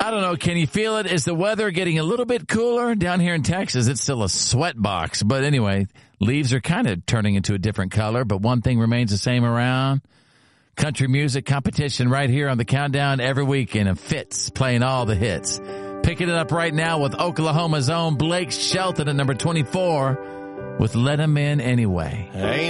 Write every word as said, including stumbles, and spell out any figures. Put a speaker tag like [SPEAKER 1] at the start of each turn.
[SPEAKER 1] I don't know. Can you feel it? Is the weather getting a little bit cooler down here in Texas? It's still a sweat box. But anyway, leaves are kind of turning into a different color. But one thing remains the same around. Country music competition right here on the Countdown every weekend. And Fitz playing all the hits. Picking it up right now with Oklahoma's own Blake Shelton at number twenty-four with Let 'Em In Anyway.
[SPEAKER 2] Hey.